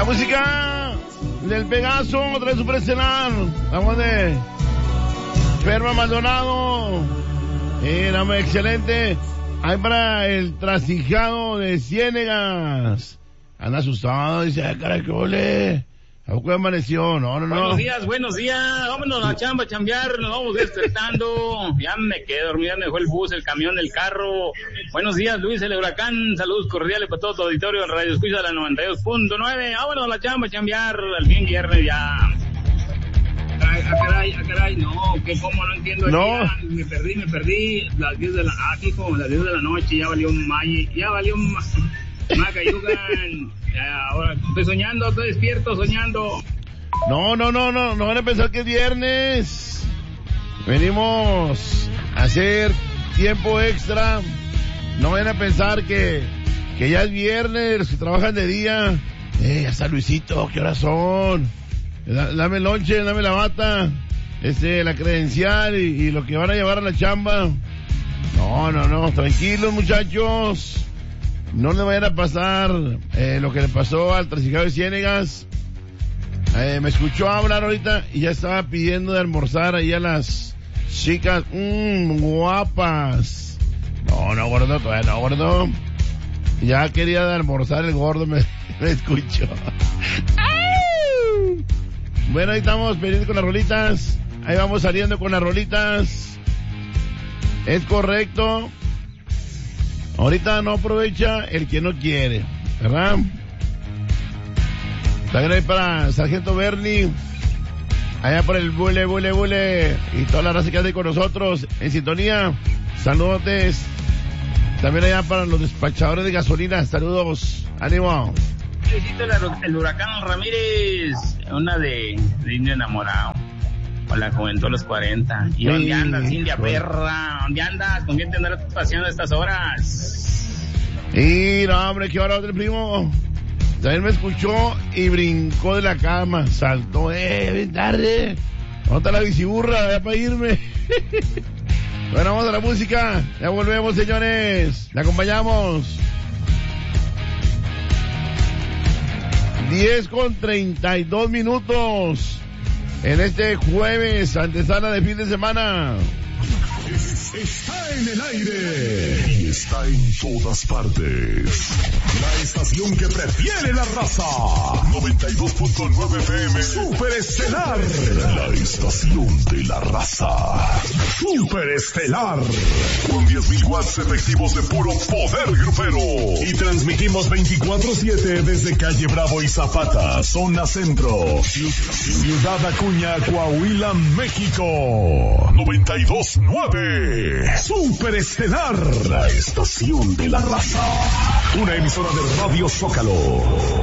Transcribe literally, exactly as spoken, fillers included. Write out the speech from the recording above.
La música del Pegaso, otra vez Superestelar. Vamos de Ferma Maldonado. Era muy excelente. Hay para el trasijado de Ciénegas. Anda asustado, dice, ay, caray, qué ole. ¿A poco amaneció? No, no, no. Buenos días, buenos días. Vámonos a la chamba a chambear, nos vamos despertando. Ya me quedé dormido, me dejó el bus, el camión, el carro. Buenos días, Luis, el huracán. Saludos cordiales para todo tu auditorio en Radio Escucha de la noventa y dos punto nueve. Vámonos a la chamba a chambear, al fin viernes ya. Caray, ah, caray, ah, caray, no, que cómo no entiendo. No. Ya, me perdí, me perdí. Las diez de la, ah, hijo, las diez de la noche, ya valió un malle, ya valió un Macayugan. Ahora estoy soñando, estoy despierto soñando. No, no, no, no, no van a pensar que es viernes. Venimos a hacer tiempo extra. No van a pensar que, que ya es viernes, los que trabajan de día. Eh, ya está Luisito, ¿qué horas son? Dame el lonche, dame la bata, este, la credencial y, y lo que van a llevar a la chamba. No, no, no, tranquilos muchachos. No le vayan a pasar eh, lo que le pasó al trasijado de Ciénegas. Eh, me escuchó hablar ahorita y ya estaba pidiendo de almorzar ahí a las chicas mmm, guapas. No, no, gordo, todavía no, gordo. Ya quería de almorzar el gordo, me, me escuchó. Bueno, ahí estamos pendientes con las rolitas. Ahí vamos saliendo con las rolitas. Es correcto. Ahorita no aprovecha el que no quiere, ¿verdad? También hay para Sargento Bernie, allá por el bule, bule, bule, y toda la raza que anda con nosotros en sintonía. Saludos. También allá para los despachadores de gasolina, saludos, ánimo. Felicito el huracán Ramírez, una de, de Indio Enamorado. O la juventud a los cuarenta. ¿Y sí, dónde andas, India perra? ¿Dónde andas? ¿Con quién te andas paseando a estas horas? Y no, hombre, qué hora, otro primo. También me escuchó y brincó de la cama. Saltó, eh, bien tarde. ¿Dónde está la biciburra? Ya para irme. Bueno, vamos a la música. Ya volvemos, señores. Le acompañamos. diez con treinta y dos minutos. En este jueves, antesala de fin de semana. Está en el aire y está en todas partes. La estación que prefiere la raza. noventa y dos punto nueve F M. Super Estelar. La estación de la raza. Super Estelar. Con diez mil watts efectivos de puro poder grupero. Y transmitimos veinticuatro siete desde Calle Bravo y Zapata, zona centro. Ciudad Acuña, Coahuila, México. noventa y dos punto nueve. Super Estelar, la estación de la raza. Una emisora de Radio Zócalo.